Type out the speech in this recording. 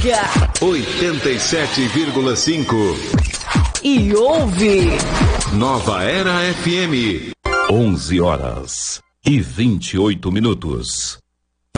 Liga 87,5 e ouve Nova Era FM. 11 horas e 28 minutos.